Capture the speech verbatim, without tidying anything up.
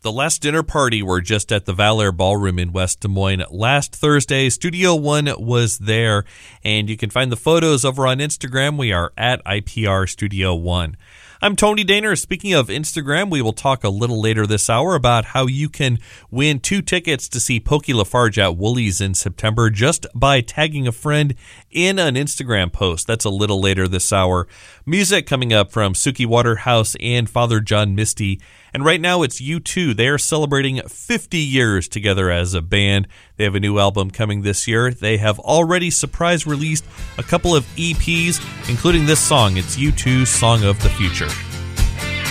The Last Dinner Party were just at the Valor Ballroom in West Des Moines last Thursday. Studio One was there, and you can find the photos over on Instagram. We are at I P R Studio One. I'm Tony Daner. Speaking of Instagram, we will talk a little later this hour about how you can win two tickets to see Pokey LaFarge at Woolies in September just by tagging a friend in an Instagram post. That's a little later this hour. Music coming up from Suki Waterhouse and Father John Misty. And right now it's U two. They are celebrating fifty years together as a band. They have a new album coming this year. They have already surprise released a couple of E Ps, including this song. It's U two's Song of the Future.